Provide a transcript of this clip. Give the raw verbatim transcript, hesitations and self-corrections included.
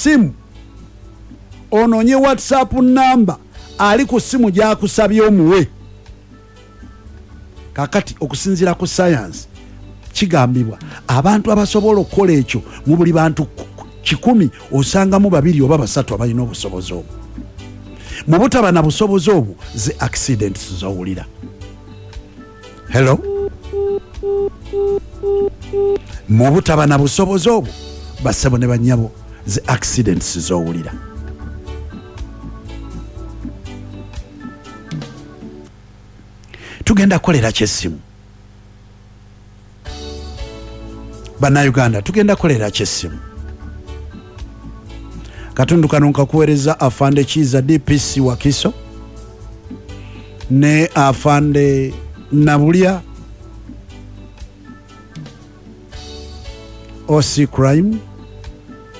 essimu ononye WhatsApp number ali ku ssimu gyakusabye omuwe. Kakati okusinzira ku science kigambibwa abantu abasobola okukola ekyo mu buli bantu kikumi osangamu babiri oba basatu abalina obusobozi obwo. Mu butaba na busobozi obwo ze accidents zowulira. Hello? Mu butaba na busobozi obwo basebo ne banyabo ze accidents zowulira. Tugenda kolera kyessimu. Bannayuganda tugenda kolera kyessimu. Katundu kano nkakuweereza afande Kiza D P C Wakiso ne afande Nabulya O C Crime